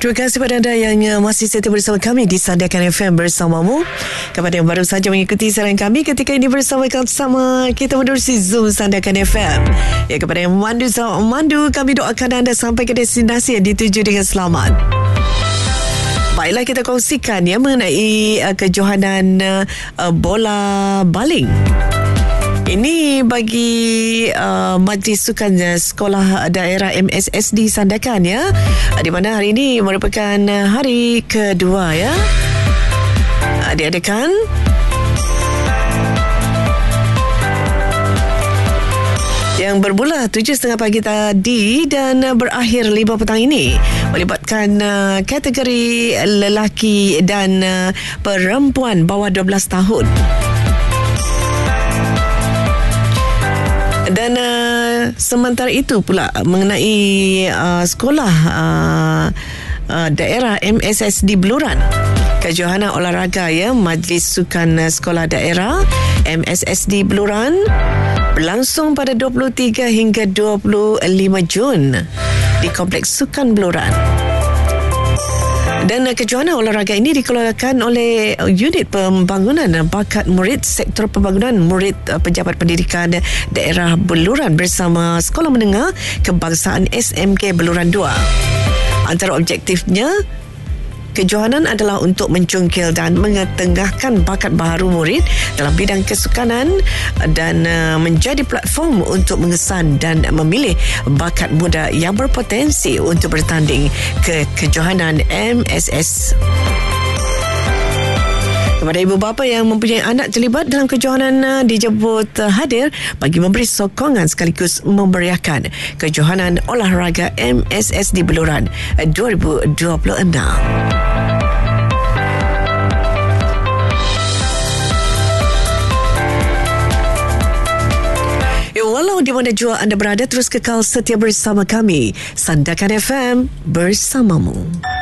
Terima kasih kepada anda yang masih setia bersama kami di Sandakan FM bersamamu. Kepada yang baru saja mengikuti siaran kami ketika ini bersama kita menerusi Zoom Sandakan FM. Ya, kepada yang memandu, kami doakan anda sampai ke destinasi yang dituju dengan selamat. Baiklah, kita kongsikan mengenai kejohanan bola baling. Ini bagi Majlis Sukan Sekolah Daerah MSSD Sandakan di mana hari ini merupakan hari kedua diadakan. Yang bermula 7.30 pagi tadi dan berakhir 5 petang ini, melibatkan kategori lelaki dan perempuan bawah 12 tahun. Dan sementara itu pula mengenai sekolah daerah MSSD Beluran, kejohanan olahraga Majlis Sukan Sekolah Daerah MSSD Beluran berlangsung pada 23 hingga 25 Jun di Kompleks Sukan Beluran. Dan kejohanan olahraga ini dikeluarkan oleh Unit Pembangunan Bakat Murid Sektor Pembangunan Murid Pejabat Pendidikan Daerah Beluran bersama Sekolah Menengah Kebangsaan SMK Beluran 2. Antara objektifnya, kejohanan adalah untuk mencungkil dan mengetengahkan bakat baharu murid dalam bidang kesukanan dan menjadi platform untuk mengesan dan memilih bakat muda yang berpotensi untuk bertanding ke kejohanan MSS. Kepada ibu bapa yang mempunyai anak terlibat dalam kejohanan dijemput hadir bagi memberi sokongan sekaligus memeriahkan kejohanan olahraga MSS di Beluran 2026. Walau di mana jua anda berada, terus kekal setia bersama kami. Sandakan FM bersamamu.